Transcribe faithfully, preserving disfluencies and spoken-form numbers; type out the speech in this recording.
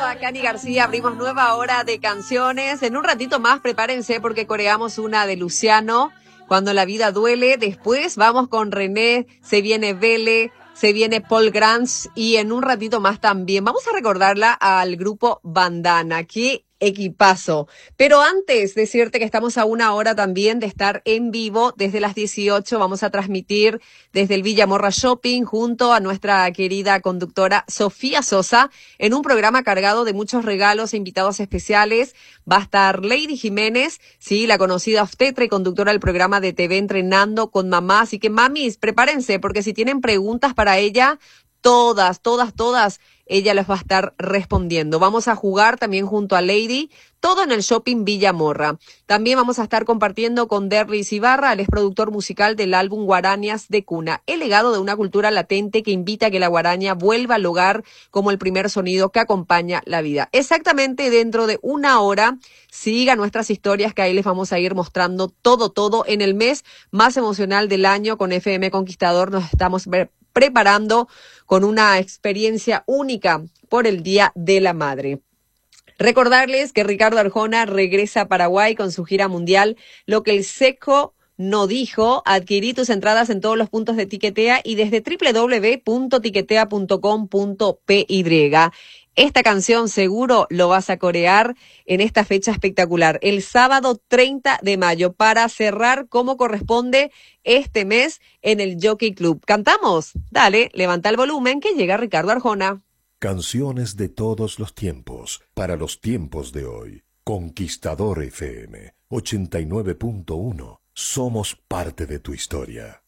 a Cani García, abrimos nueva hora de canciones. En un ratito más prepárense porque coreamos una de Luciano, Cuando la vida duele. Después vamos con René, se viene Vele, se viene Paul Grants y en un ratito más también vamos a recordarla al grupo Bandana. ¡Qué equipazo! Pero antes decirte que estamos a una hora también de estar en vivo desde las dieciocho. Vamos a transmitir desde el Villa Morra Shopping junto a nuestra querida conductora Sofía Sosa en un programa cargado de muchos regalos e invitados especiales. Va a estar Lady Jiménez, sí, la conocida obstetra y conductora del programa de T V Entrenando con Mamá. Así que mamis, prepárense porque si tienen preguntas para ella, todas, todas, todas, ella les va a estar respondiendo. Vamos a jugar también junto a Lady, todo en el Shopping Villa Morra. También vamos a estar compartiendo con Derlis Ibarra, él es productor musical del álbum Guarañas de Cuna, el legado de una cultura latente que invita a que la guaraña vuelva al hogar como el primer sonido que acompaña la vida. Exactamente dentro de una hora, sigan nuestras historias que ahí les vamos a ir mostrando todo, todo en el mes más emocional del año con F M Conquistador. Nos estamos ver preparando con una experiencia única por el Día de la Madre. Recordarles que Ricardo Arjona regresa a Paraguay con su gira mundial, Lo que el Seco no dijo. Adquirí tus entradas en todos los puntos de Tiquetea y desde doble u doble u doble u punto tiquetea punto com punto p y. Esta canción seguro lo vas a corear en esta fecha espectacular, el sábado treinta de mayo, para cerrar como corresponde este mes en el Jockey Club. ¿Cantamos? Dale, levanta el volumen que llega Ricardo Arjona. Canciones de todos los tiempos, para los tiempos de hoy. Conquistador F M, ochenta y nueve punto uno. Somos parte de tu historia.